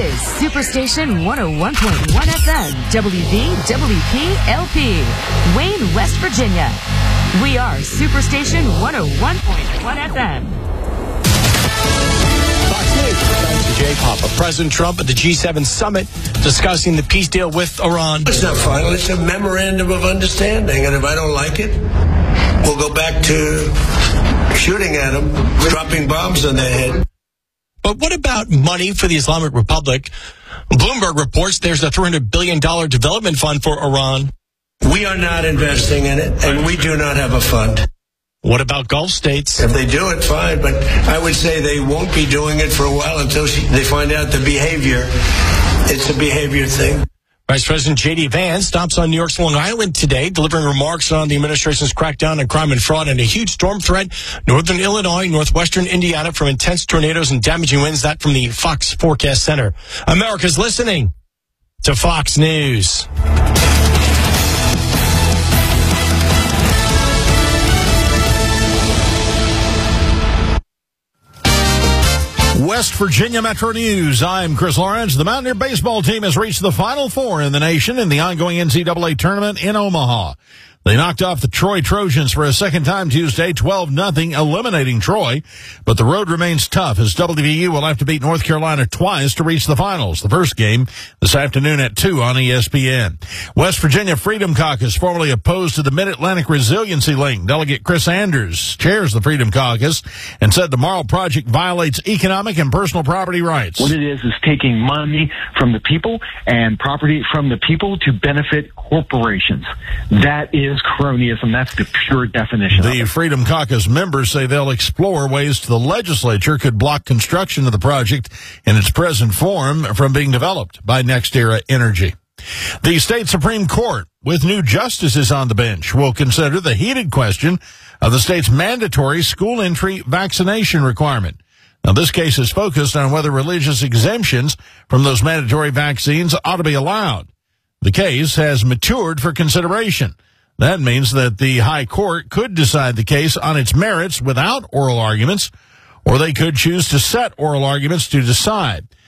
is Superstation 101.1 FM, WVWP LP, Wayne, West Virginia. We are Superstation 101.1 FM. Fox News. Thanks to Jay Papa. President Trump at the G7 summit discussing the peace deal with Iran. It's not final. It's a memorandum of understanding. And if I don't like it, we'll go back to shooting at them, dropping bombs on their head. But what about money for the Islamic Republic? Bloomberg reports there's a $300 billion development fund for Iran. We are not investing in it, and we do not have a fund. What about Gulf states? If they do it, fine, but I would say they won't be doing it for a while until they find out the behavior. It's a behavior thing. Vice President J.D. Vance stops on New York's Long Island today, delivering remarks on the administration's crackdown on crime and fraud and a huge storm threat. Northern Illinois, northwestern Indiana from intense tornadoes and damaging winds. That from the Fox Forecast Center. America's listening to Fox News. West Virginia Metro News. I'm Chris Lawrence. The Mountaineer baseball team has reached the Final Four in the nation in the ongoing NCAA tournament in Omaha. They knocked off the Troy Trojans for a second time Tuesday, 12-0, eliminating Troy. But the road remains tough as WVU will have to beat North Carolina twice to reach the finals. The first game this afternoon at 2 on ESPN. West Virginia Freedom Caucus, formerly opposed to the Mid-Atlantic Resiliency Link. Delegate Chris Anders chairs the Freedom Caucus and said the Morrow Project violates economic and personal property rights. What it is taking money from the people and property from the people to benefit corporations. That is cronyism. That's the pure definition. The Freedom Caucus members say they'll explore ways the legislature could block construction of the project in its present form from being developed by NextEra Energy. The state Supreme Court, with new justices on the bench, will consider the heated question of the state's mandatory school entry vaccination requirement. Now, this case is focused on whether religious exemptions from those mandatory vaccines ought to be allowed. The case has matured for consideration. That means that the High Court could decide the case on its merits without oral arguments, or they could choose to set oral arguments to decide.